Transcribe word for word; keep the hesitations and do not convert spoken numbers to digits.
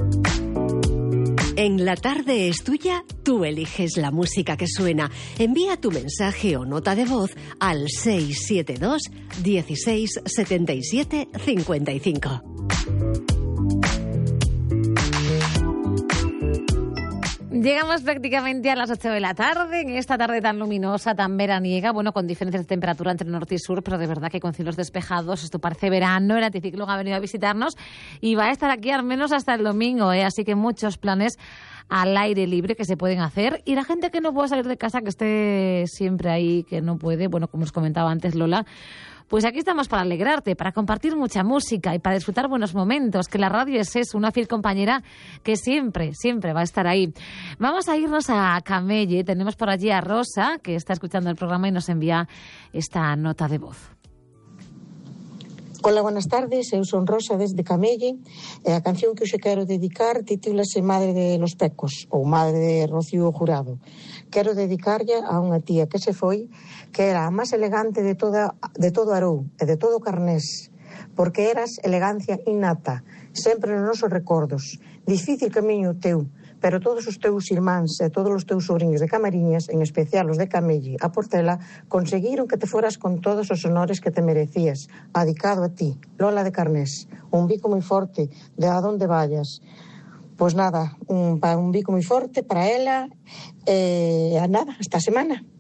En La Tarde es Tuya, tú eliges la música que suena. Envía tu mensaje o nota de voz al seis siete dos, dieciséis, setenta y siete, cincuenta y cinco. Llegamos prácticamente a las ocho de la tarde, en esta tarde tan luminosa, tan veraniega, bueno, con diferencias de temperatura entre norte y sur, pero de verdad que con cielos despejados, esto parece verano, el anticiclón ha venido a visitarnos y va a estar aquí al menos hasta el domingo, ¿eh? Así que muchos planes al aire libre que se pueden hacer, y la gente que no puede salir de casa, que esté siempre ahí, que no puede, bueno, como os comentaba antes Lola, pues aquí estamos para alegrarte, para compartir mucha música y para disfrutar buenos momentos, que la radio es eso, una fiel compañera que siempre, siempre va a estar ahí. Vamos a irnos a Camelle, tenemos por allí a Rosa, que está escuchando el programa y nos envía esta nota de voz. Hola, buenas tardes, eu son Rosa desde Camelle, e a canción que hoxe quero dedicar titúlase Madre de los Pecos, ou Madre de Rocío Jurado. Quero dedicarlle a unha tía que se foi, que era a máis elegante de, toda, de todo Arou e de todo Carnés, porque eras elegancia innata, sempre nos nosos recordos. Difícil camiño teu, pero todos os teus irmáns e todos os teus sobrinhos de Camariñas, en especial os de Camelle a Portela, conseguiron que te foras con todos os honores que te merecías, adicado a ti, Lola de Carnés. Un bico moi forte de a donde vayas. Pois nada, un, un bico moi forte para ela, e a nada, esta semana.